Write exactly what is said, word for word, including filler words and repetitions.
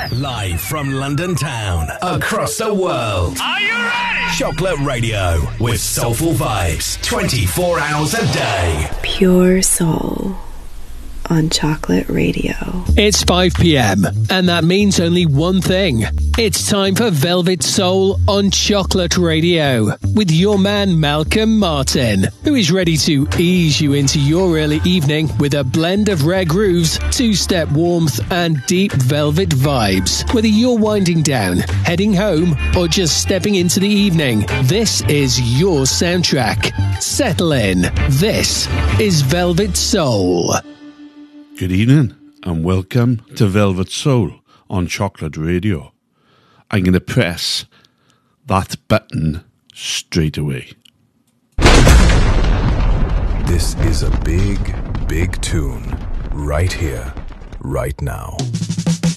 Live from London town, across the world. Are you ready? Chocolate Radio with soulful vibes, twenty-four hours a day. Pure soul on Chocolate Radio. It's five p.m. and that means only one thing. It's time for Velvet Soul on Chocolate Radio with your man Malcolm Martin, who is ready to ease you into your early evening with a blend of rare grooves, two-step warmth and deep velvet vibes. Whether you're winding down, heading home or just stepping into the evening, this is your soundtrack. Settle in. This is Velvet Soul. Good evening and welcome to Velvet Soul on Chocolate Radio. I'm going to press that button straight away. This is a big, big tune right here, right now.